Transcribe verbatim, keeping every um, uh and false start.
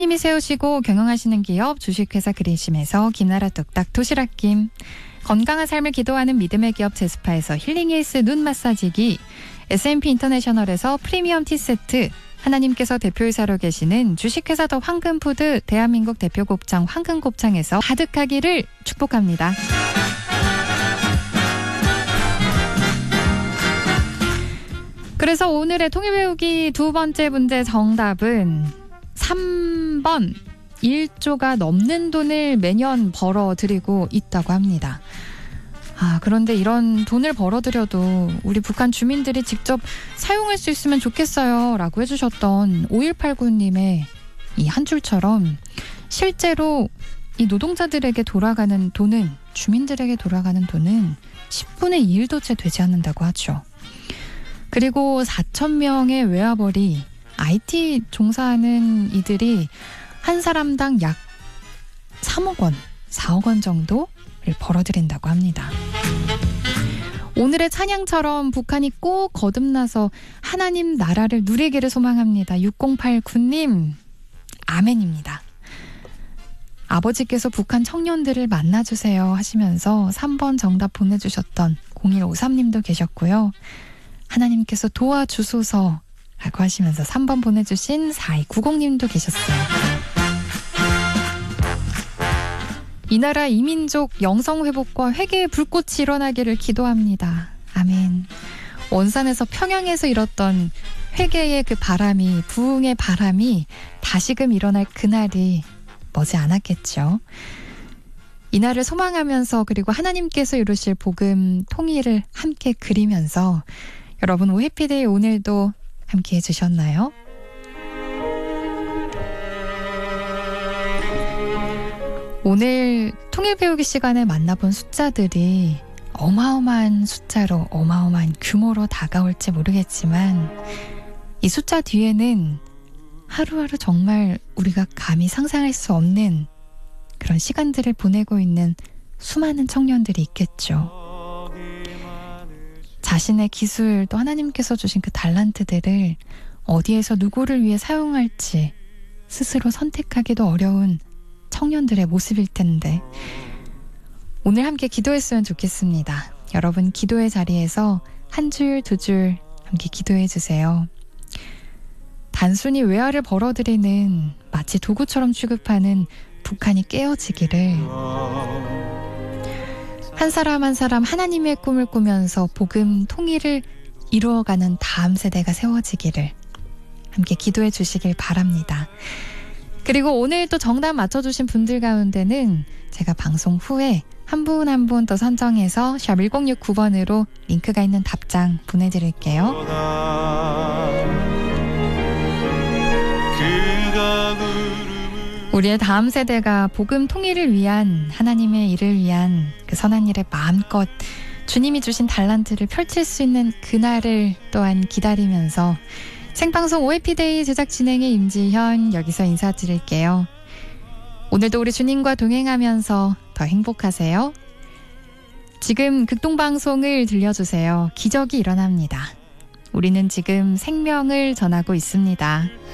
님이 세우시고 경영하시는 기업 주식회사 그린심에서 김나라 뚝딱 도시락김, 건강한 삶을 기도하는 믿음의 기업 제스파에서 힐링힐스 눈 마사지기, 에스엠피 인터내셔널에서 프리미엄 티세트, 하나님께서 대표이사로 계시는 주식회사 더 황금푸드 대한민국 대표 곱창 황금곱창에서 가득하기를 축복합니다. 그래서 오늘의 통일 배우기 두 번째 문제 정답은 삼 번 일 조가 넘는 돈을 매년 벌어들이고 있다고 합니다. 아, 그런데 이런 돈을 벌어들여도 우리 북한 주민들이 직접 사용할 수 있으면 좋겠어요 라고 해주셨던 오일팔구 님의 이 한 줄처럼 실제로 이 노동자들에게 돌아가는 돈은, 주민들에게 돌아가는 돈은 십분의 일도 채 되지 않는다고 하죠. 그리고 사천 명의 외화벌이, 아이티 종사하는 이들이 한 사람당 약 삼억 원, 사억 원 정도를 벌어들인다고 합니다. 오늘의 찬양처럼 북한이 꼭 거듭나서 하나님 나라를 누리기를 소망합니다. 육공팔구 님, 아멘입니다. 아버지께서 북한 청년들을 만나주세요 하시면서 삼 번 정답 보내주셨던 공일오삼 님도 계셨고요. 하나님께서 도와주소서 라고 하시면서 삼 번 보내주신 사이구공 님도 계셨어요. 이 나라 이민족 영성회복과 회개의 불꽃이 일어나기를 기도합니다. 아멘. 원산에서 평양에서 일었던 회개의 그 바람이, 부흥의 바람이 다시금 일어날 그날이 머지 않았겠죠. 이날을 소망하면서, 그리고 하나님께서 이루실 복음 통일을 함께 그리면서 여러분, 오 해피데이 오늘도 함께 해주셨나요? 오늘 통일 배우기 시간에 만나본 숫자들이 어마어마한 숫자로, 어마어마한 규모로 다가올지 모르겠지만 이 숫자 뒤에는 하루하루 정말 우리가 감히 상상할 수 없는 그런 시간들을 보내고 있는 수많은 청년들이 있겠죠. 자신의 기술, 또 하나님께서 주신 그 달란트들을 어디에서 누구를 위해 사용할지 스스로 선택하기도 어려운 청년들의 모습일 텐데 오늘 함께 기도했으면 좋겠습니다. 여러분, 기도의 자리에서 한 줄, 두 줄 함께 기도해 주세요. 단순히 외화를 벌어들이는, 마치 도구처럼 취급하는 북한이 깨어지기를, 한 사람 한 사람 하나님의 꿈을 꾸면서 복음 통일을 이루어가는 다음 세대가 세워지기를 함께 기도해 주시길 바랍니다. 그리고 오늘 또 정답 맞춰주신 분들 가운데는 제가 방송 후에 한 분 한 분 또 선정해서 샵 일공육구 번으로 링크가 있는 답장 보내드릴게요. 우리의 다음 세대가 복음 통일을 위한, 하나님의 일을 위한 그 선한 일에 마음껏 주님이 주신 달란트를 펼칠 수 있는 그날을 또한 기다리면서 생방송 오 해피데이 제작 진행의 임지현, 여기서 인사드릴게요. 오늘도 우리 주님과 동행하면서 더 행복하세요. 지금 극동방송을 들려주세요. 기적이 일어납니다. 우리는 지금 생명을 전하고 있습니다.